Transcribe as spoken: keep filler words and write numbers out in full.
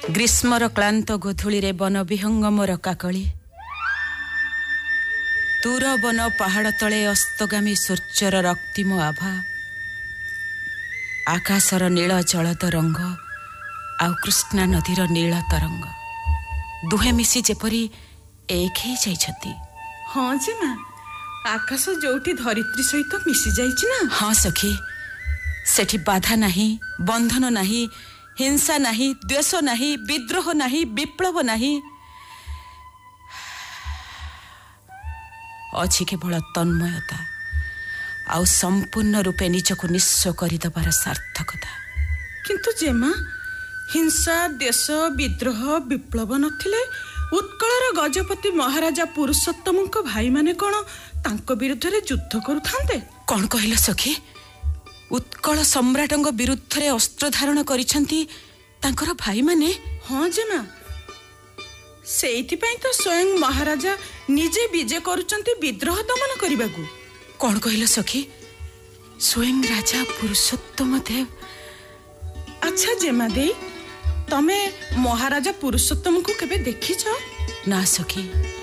ଗ୍ରୀଷ୍ମର କ୍ଳାନ୍ତ ଗୋଧୂଳିରେ ବନ ବିହଙ୍ଗମର କାକଳି, ଦୂର ବନ ପାହାଡ଼ ତଳେ ଅସ୍ତଗାମୀ ସୂର୍ଯ୍ୟର ରକ୍ତିମ ଆଭା, ଆକାଶର ନୀଳ ଜଳଦ ରଙ୍ଗ ଆଉ କୃଷ୍ଣା ନଦୀର ନୀଳ ତରଙ୍ଗ ଦୁହେଁ ମିଶି ଯେପରି ଏକ ହେଇ ଯାଇଛନ୍ତି। ହଁ ଯେ ମା, ଆକାଶ ଯୋଉଠି ଧରିତ୍ରୀ ସହିତ ମିଶି ଯାଇଛି ନା। ହଁ ସଖୀ, ସେଠି ବାଧା ନାହିଁ, ବନ୍ଧନ ନାହିଁ, ହିଂସା ନାହିଁ, ଦ୍ୱେଷ ନାହିଁ, ବିଦ୍ରୋହ ନାହିଁ, ବିପ୍ଳବ ନାହିଁ। ଅଛି କେବଳ ତନ୍ମୟତା ଆଉ ସମ୍ପୂର୍ଣ୍ଣ ରୂପେ ନିଜକୁ ନିଃସ୍ୱ କରିଦେବାର ସାର୍ଥକତା। କିନ୍ତୁ ଜେମା, ହିଂସା, ଦ୍ୱେଷ, ବିଦ୍ରୋହ, ବିପ୍ଳବ ନଥିଲେ ଉତ୍କଳର ଗଜପତି ମହାରାଜା ପୁରୁଷୋତ୍ତମଙ୍କ ଭାଇମାନେ କ'ଣ ତାଙ୍କ ବିରୁଦ୍ଧରେ ଯୁଦ୍ଧ କରୁଥାନ୍ତେ? କ'ଣ କହିଲ ସଖୀ? ଉତ୍କଳ ସମ୍ରାଟଙ୍କ ବିରୁଦ୍ଧରେ ଅସ୍ତ୍ର ଧାରଣ କରିଛନ୍ତି ତାଙ୍କର ଭାଇମାନେ? ହଁ ଜେମା, ସେଇଥିପାଇଁ ତ ସ୍ୱୟଂ ମହାରାଜା ନିଜେ ବିଜେ କରୁଛନ୍ତି ବିଦ୍ରୋହ ଦମନ କରିବାକୁ। କ'ଣ କହିଲ ସଖୀ? ସ୍ୱୟଂ ରାଜା ପୁରୁଷୋତ୍ତମ ଦେବ? ଆଚ୍ଛା ଜେମା ଦେଇ, ତମେ ମହାରାଜା ପୁରୁଷୋତ୍ତମଙ୍କୁ କେବେ ଦେଖିଛ? ନା ସଖୀ,